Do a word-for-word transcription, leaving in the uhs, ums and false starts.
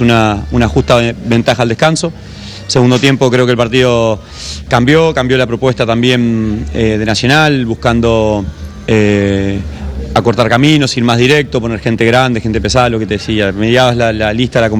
tuvimos una, una justa ventaja al descanso. Segundo tiempo creo que el partido cambió, cambió la propuesta también eh, de Nacional, buscando eh, acortar caminos, ir más directo, poner gente grande, gente pesada, lo que te decía, mediabas la, la lista, la